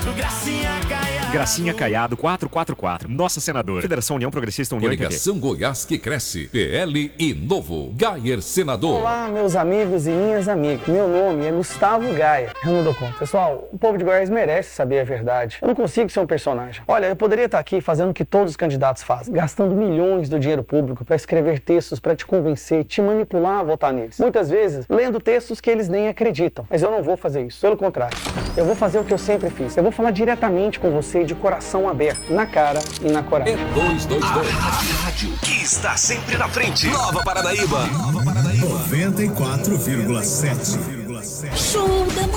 Gracinha Caiado 444. Nossa senadora. Federação União Progressista União Coligação Goiás que cresce. PL e Novo. Gayer senador. Olá, meus amigos e minhas amigas. Meu nome é Gustavo Gayer. Eu não dou conta. Pessoal, o povo de Goiás merece saber a verdade. Eu não consigo ser um personagem. Olha, eu poderia estar aqui fazendo o que todos os candidatos fazem, gastando milhões do dinheiro público para escrever textos para te convencer, te manipular a votar neles. Muitas vezes, lendo textos que eles nem acreditam. Mas eu não vou fazer isso. Pelo contrário, eu vou fazer o que eu sempre fiz. Eu vou falar diretamente com você de coração aberto, na cara e na coragem. É 222. A rádio que está sempre na frente. Nova Paranaíba. 94,7. Show da